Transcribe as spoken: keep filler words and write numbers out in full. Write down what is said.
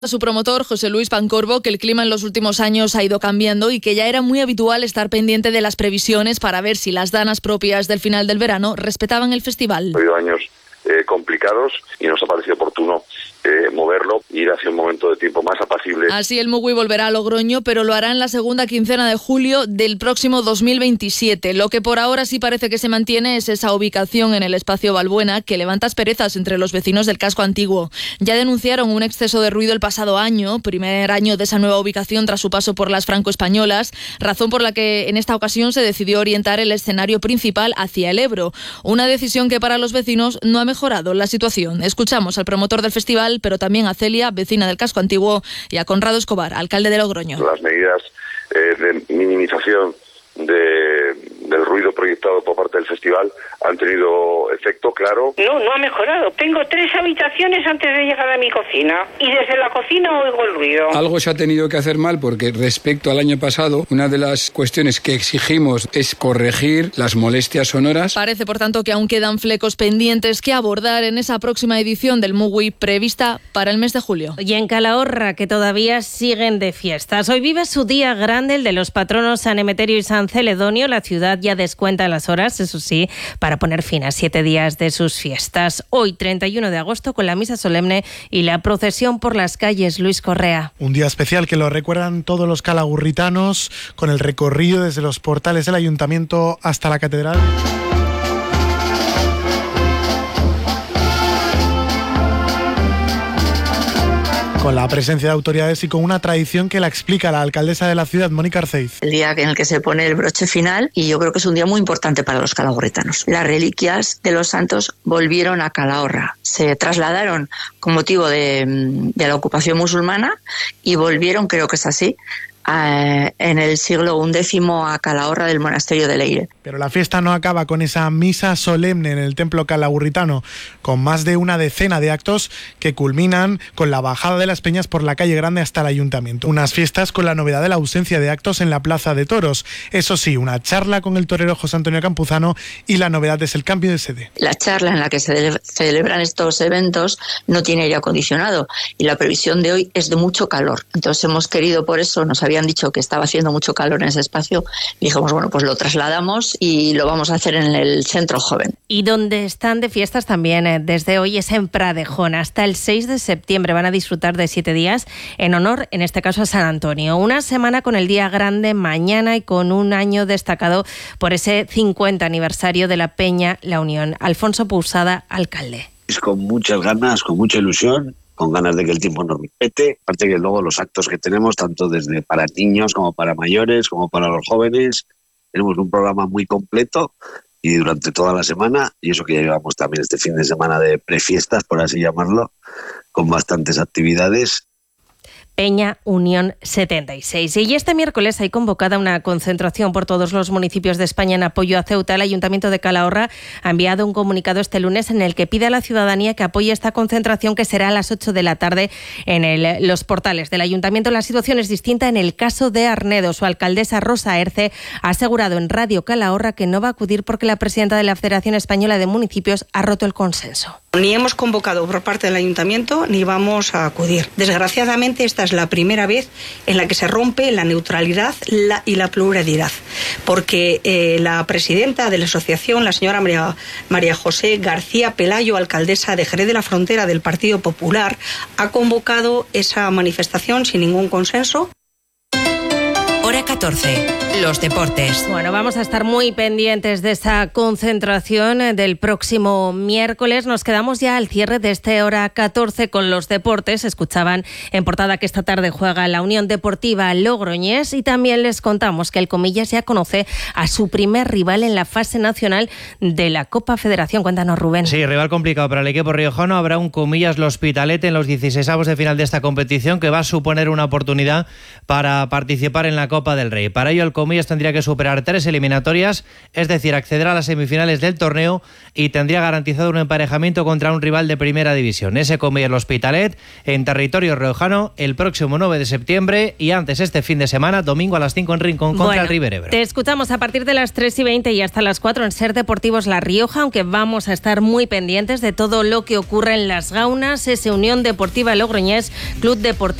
A su promotor, José Luis Pancorbo, que el clima en los últimos años ha ido cambiando y que ya era muy habitual estar pendiente de las previsiones para ver si las danas propias del final del verano respetaban el festival. Ha habido años eh, complicados y nos ha parecido oportuno eh, moverlo e ir hacia un momento de tiempo más apacible. Así el Mugui volverá a Logroño, pero lo hará en la segunda quincena de julio del próximo dos mil veintisiete. Lo que por ahora sí parece que se mantiene es esa ubicación en el espacio Balbuena que levanta asperezas entre los vecinos del casco antiguo. Ya denunciaron un exceso de ruido el pasado año, primer año de esa nueva ubicación tras su paso por las franco-españolas, razón por la que en esta ocasión se decidió orientar el escenario principal hacia el Ebro. Una decisión que para los vecinos no ha mejorado la situación. Escuchamos al promotor del festival, pero también a Celia, vecina del casco antiguo, y a Conrado Escobar, alcalde de Logroño. Las medidas eh, de minimización de, del ruido proyectado por parte del festival han tenido efecto, claro. No, no ha mejorado. Tengo tres habitaciones antes de llegar a mi cocina y desde la cocina oigo el ruido. Algo se ha tenido que hacer mal porque respecto al año pasado, una de las cuestiones que exigimos es corregir las molestias sonoras. Parece, por tanto, que aún quedan flecos pendientes que abordar en esa próxima edición del Mugui prevista para el mes de julio. Y en Calahorra, que todavía siguen de fiestas. Hoy vive su día grande, el de los patronos San Emeterio y San Celedonio. La ciudad ya descuenta las horas, eso sí, para poner fin a siete días de sus fiestas. Hoy, treinta y uno de agosto, con la misa solemne y la procesión por las calles. Luis Correa. Un día especial que lo recuerdan todos los calagurritanos, con el recorrido desde los portales del ayuntamiento hasta la catedral. Con la presencia de autoridades y con una tradición que la explica la alcaldesa de la ciudad, Mónica Arceiz. El día en el que se pone el broche final, y yo creo que es un día muy importante para los calahorritanos. Las reliquias de los santos volvieron a Calahorra. Se trasladaron con motivo de, de la ocupación musulmana y volvieron, creo que es así, a, en el siglo undécimo a Calahorra del monasterio de Leire. Pero la fiesta no acaba con esa misa solemne en el templo calahurritano, con más de una decena de actos que culminan con la bajada de las peñas por la calle Grande hasta el ayuntamiento. Unas fiestas con la novedad de la ausencia de actos en la plaza de toros. Eso sí, una charla con el torero José Antonio Campuzano y la novedad es el cambio de sede. La charla en la que se celebran estos eventos no tiene aire acondicionado y la previsión de hoy es de mucho calor. Entonces hemos querido, por eso nos habían dicho que estaba haciendo mucho calor en ese espacio y dijimos, bueno, pues lo trasladamos y lo vamos a hacer en el Centro Joven. Y donde están de fiestas también eh, desde hoy es en Pradejón. Hasta el seis de septiembre van a disfrutar de siete días en honor, en este caso, a San Antonio. Una semana con el día grande mañana y con un año destacado por ese cincuenta aniversario de la Peña La Unión. Alfonso Pousada, alcalde. Es con muchas ganas, con mucha ilusión, con ganas de que el tiempo nos respete. Aparte que luego los actos que tenemos, tanto desde para niños como para mayores, como para los jóvenes, tenemos un programa muy completo y durante toda la semana, y eso que ya llevamos también este fin de semana de prefiestas, por así llamarlo, con bastantes actividades. Peña Unión setenta y seis. Y este miércoles hay convocada una concentración por todos los municipios de España en apoyo a Ceuta. El Ayuntamiento de Calahorra ha enviado un comunicado este lunes en el que pide a la ciudadanía que apoye esta concentración, que será a las ocho de la tarde en el, los portales del Ayuntamiento. La situación es distinta en el caso de Arnedo. Su alcaldesa Rosa Erce ha asegurado en Radio Calahorra que no va a acudir porque la presidenta de la Federación Española de Municipios ha roto el consenso. Ni hemos convocado por parte del Ayuntamiento ni vamos a acudir. Desgraciadamente, esta es la primera vez en la que se rompe la neutralidad la, y la pluralidad, porque eh, la presidenta de la asociación, la señora María, María José García Pelayo, alcaldesa de Jerez de la Frontera del Partido Popular, ha convocado esa manifestación sin ningún consenso. Hora catorce. Los deportes. Bueno, vamos a estar muy pendientes de esa concentración del próximo miércoles. Nos quedamos ya al cierre de este Hora catorce con los deportes. Escuchaban en portada que esta tarde juega la Unión Deportiva Logroñés y también les contamos que el Comillas ya conoce a su primer rival en la fase nacional de la Copa Federación. Cuéntanos, Rubén. Sí, rival complicado para el equipo riojano. Habrá un Comillas L'Hospitalet en los dieciseisavos de final de esta competición que va a suponer una oportunidad para participar en la Copa Copa del Rey. Para ello el Comillas tendría que superar tres eliminatorias, es decir, acceder a las semifinales del torneo y tendría garantizado un emparejamiento contra un rival de primera división. Ese Comillas el Hospitalet en territorio riojano el próximo nueve de septiembre y antes este fin de semana, domingo a las cinco en Rincón contra bueno, el River Ebro. Te escuchamos a partir de las tres y veinte y hasta las cuatro en Ser Deportivos La Rioja, aunque vamos a estar muy pendientes de todo lo que ocurre en Las Gaunas, ese Unión Deportiva Logroñés, Club Deportivo